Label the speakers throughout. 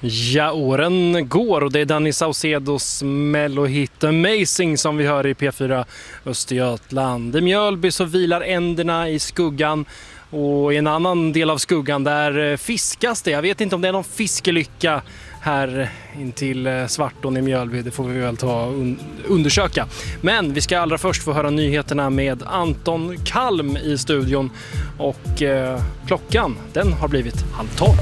Speaker 1: Ja, åren går och det är Danny Saucedos Mellohit Amazing som vi hör i P4 Östergötland. I Mjölby så vilar änderna i skuggan och i en annan del av skuggan där fiskas det. Jag vet inte om det är någon fiskelycka här intill Svartån i Mjölby, det får vi väl ta undersöka. Men vi ska allra först få höra nyheterna med Anton Kalm i studion och klockan den har blivit 11:30.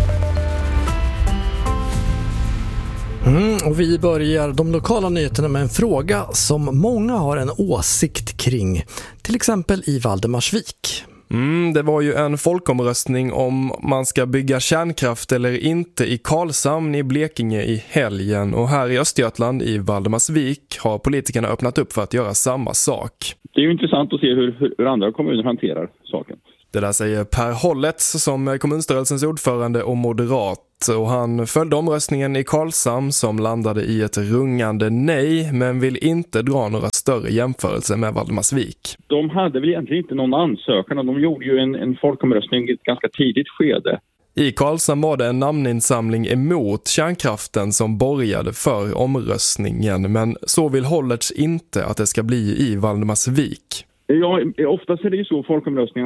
Speaker 2: Och vi börjar de lokala nyheterna med en fråga som många har en åsikt kring, till exempel i Valdemarsvik.
Speaker 3: Det var ju en folkomröstning om man ska bygga kärnkraft eller inte i Karlshamn i Blekinge i helgen. Och här i Östergötland i Valdemarsvik har politikerna öppnat upp för att göra samma sak.
Speaker 4: Det är ju intressant att se hur andra kommuner hanterar saken.
Speaker 3: Det där säger Per Hollets som är kommunstyrelsens ordförande och moderat. Och han följde omröstningen i Karlshamn som landade i ett rungande nej, men vill inte dra några större jämförelser med Valdemarsvik.
Speaker 4: De hade väl egentligen inte någon ansökan och de gjorde ju en folkomröstning i ett ganska tidigt skede.
Speaker 3: I Karlshamn var det en namninsamling emot kärnkraften som borgade för omröstningen, men så vill Hollertz inte att det ska bli i Valdemarsvik.
Speaker 4: Ja, oftast är det ju så folkomröstningar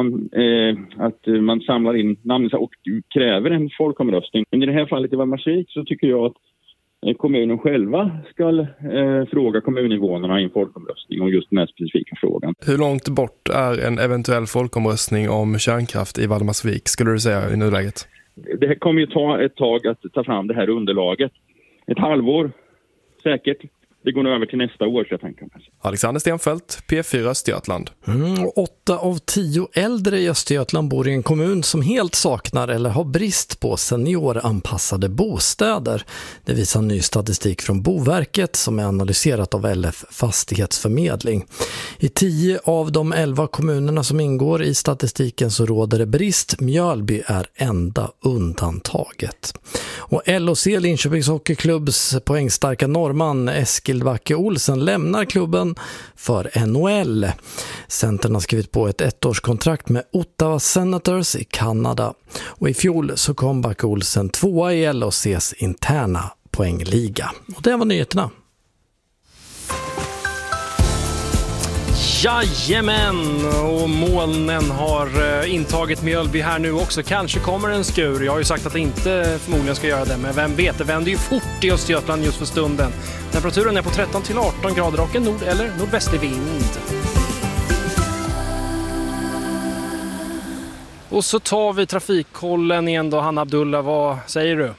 Speaker 4: att man samlar in namn och kräver en folkomröstning. Men i det här fallet i Valdemarsvik så tycker jag att kommunen själva ska fråga kommuninvånarna i en folkomröstning om just den här specifika frågan.
Speaker 3: Hur långt bort är en eventuell folkomröstning om kärnkraft i Valdemarsvik, skulle du säga i nuläget?
Speaker 4: Det kommer ju ta ett tag att ta fram det här underlaget. Ett halvår säkert. Det går nu över till nästa år, så jag tänker mig.
Speaker 3: Alexander Stenfeldt, P4 Östergötland.
Speaker 2: 8 av 10 äldre i Östergötland bor i en kommun som helt saknar eller har brist på senioranpassade bostäder. Det visar ny statistik från Boverket som är analyserat av LF Fastighetsförmedling. I 10 av de 11 kommunerna som ingår i statistiken så råder det brist. Mjölby är enda undantaget. Och LOC, Linköpings Hockeyklubbs poängstarka norrman Eskil Backe Olsen lämnar klubben för NHL. Centern har skrivit på ett ettårskontrakt med Ottawa Senators i Kanada. Och i fjol så kom Backe Olsen 2:a i LOCs interna poängliga. Och det var nyheterna.
Speaker 1: Jajamän, och molnen har intagit Mjölby här nu också. Kanske kommer en skur. Jag har ju sagt att det inte förmodligen ska göra det, men vem vet, det vänder ju fort i Östergötland just för stunden. Temperaturen är på 13 till 18 grader och en nord- eller nordvästlig vind. Och så tar vi trafikkollen igen då. Hanna Abdullah, vad säger du?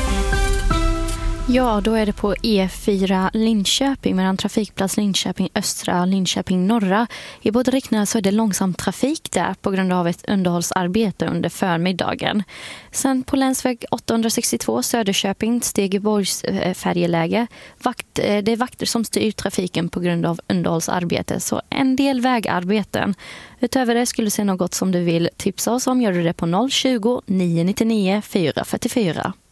Speaker 5: Ja, då är det på E4 Linköping mellan trafikplats Linköping Östra och Linköping Norra. I båda riktningar så är det långsam trafik där på grund av ett underhållsarbete under förmiddagen. Sen på länsväg 862 Söderköping Stegeborgs färjeläge. Det är vakter som styr trafiken på grund av underhållsarbete, så en del vägarbeten. Utöver det skulle se något som du vill tipsa oss om, gör du det på 020 999 444.